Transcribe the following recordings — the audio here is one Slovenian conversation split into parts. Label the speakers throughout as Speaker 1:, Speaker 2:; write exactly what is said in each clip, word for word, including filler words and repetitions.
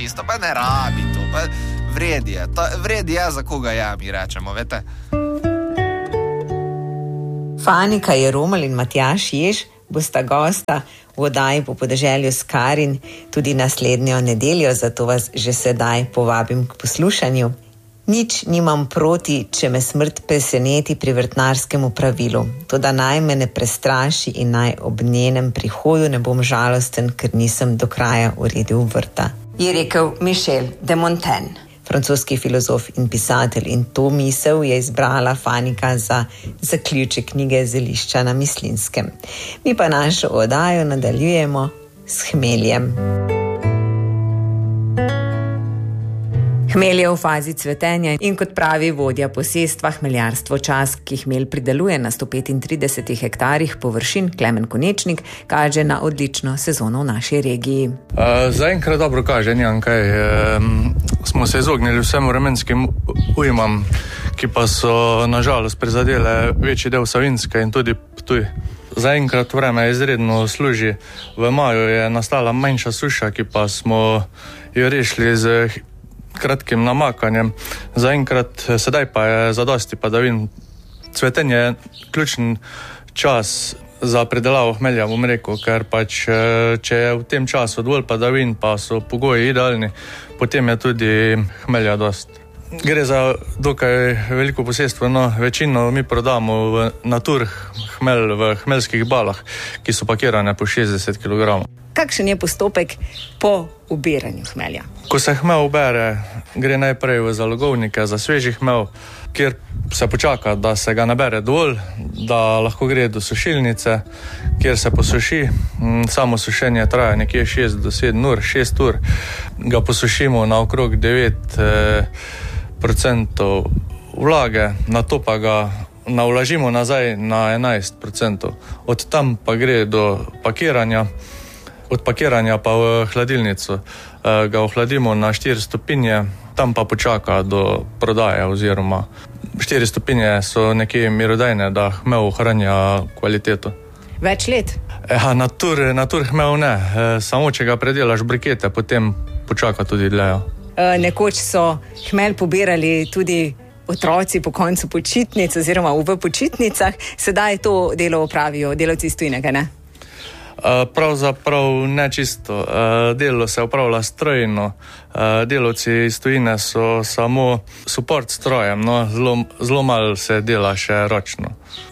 Speaker 1: čisto, pa ne rabi to, pa vred je, to, vred je, za koga ja, mi rečemo, vete.
Speaker 2: Fanika Jeromal in Matjaž Jež bosta gosta v oddaji Po podeželju s Karin tudi naslednjo nedeljo, zato vas že sedaj povabim k poslušanju. Nič nimam proti, če me smrt preseneti pri vrtnarskemu pravilu, toda naj me ne prestraši in naj ob njenem prihodu ne bom žalosten, ker nisem do kraja uredil vrta, je rekel Michel de Montaigne, francoski filozof in pisatelj, in to misel je izbrala Fanika za zaključek knjige Zelišča na Mislinjskem. Mi pa našo oddajo nadaljujemo s hmeljem. Hmelj je v fazi cvetenja in kot pravi vodja posestva Hmeljarstvo Čas, ki hmelj prideluje na sto petintrideset hektarih površin, Klemen Konečnik, kaže na odlično sezono v naši regiji.
Speaker 3: Uh, zaenkrat dobro kaže, nijam kaj. Um, smo se izognili vsem vremenskim ujmam, ki pa so nažalost prizadele večji del Savinjske in tudi Ptuj. Zaenkrat vreme izredno služi. V maju je nastala manjša suša, ki pa smo jo rešili z kratkim namakanjem. Zaenkrat sedaj pa je zadosti padavin. Cvetenje je ključen čas za pridelavo hmelja, bom rekel, ker pač če je v tem času dovolj padavin, pa so pogoji idealni, potem je tudi hmelja dost. Gre za dokaj veliko posestvo, no večino mi prodamo v natur hmelj v hmeljskih balah, ki so pakirane po šestdeset kilogramov.
Speaker 2: Kakšen je postopek po ubiranju hmelja?
Speaker 3: Ko se hmelj ubere, gre najprej v zalogovnike za sveži hmelj, kjer se počaka, da se ga nabere dovolj, da lahko gre do sušilnice, kjer se posuši. Samo sušenje traja nekje šest do sedem ur, šest ur. Ga posušimo na okrog devet procentov vlage, nato pa ga navlažimo nazaj na enajst procentov. Od tam pa gre do pakiranja. Od pakiranja pa v hladilnico ga ohladimo na štiri stopinje, tam pa počaka do prodaje oziroma štiri stopinje so nekje mirodajne, da hmelj ohranja kvaliteto.
Speaker 2: Več let?
Speaker 3: Ja, natur, natur hmelj ne, samo če ga predelaš brikete, potem počaka tudi dlje.
Speaker 2: Nekoč so hmelj pobirali tudi otroci po koncu počitnic oziroma v počitnicah, sedaj to delo opravijo delavci iz tujine, ne?
Speaker 3: Pravzaprav ne čisto. Delo se upravlja strojno. Delavci iz tujine so samo support strojem, no, zelo, zelo malo se dela še ročno.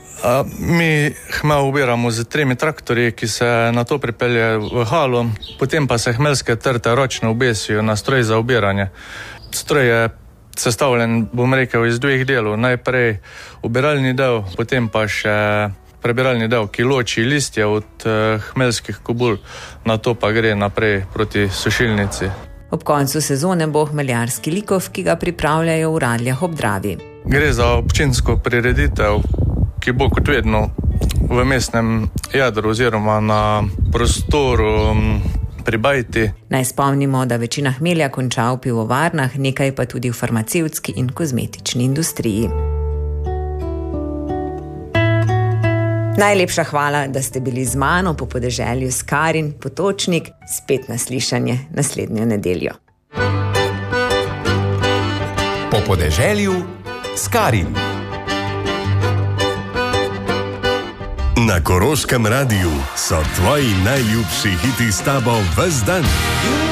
Speaker 3: Mi hmelj ubiramo z tremi traktorji, ki se na to pripelje v halo, potem pa se hmeljske trte ročno obesijo na stroj za ubiranje. Stroj je sestavljen, bom rekel, iz dveh delov. Najprej ubiralni del, potem pa še prebiralni del, ki loči listje od uh, hmeljskih kobul, na to pa gre naprej proti sušilnici.
Speaker 2: Ob koncu sezone bo hmeljarski likov, ki ga pripravljajo v Radljah ob Dravi.
Speaker 3: Gre za občinsko prireditev, ki bo kot vedno v mestnem jedru oziroma na prostoru pri Bajti.
Speaker 2: Naj spomnimo, da večina hmelja konča v pivovarnah, nekaj pa tudi v farmacevtski in kozmetični industriji. Najlepša hvala, da ste bili z mano po podeželju s Karin Potočnik, spet na slišanje naslednjo nedeljo.
Speaker 4: Po podeželju s Karin. Na Koroškem radiju so tvoji najljubši hiti s tabo ves dan.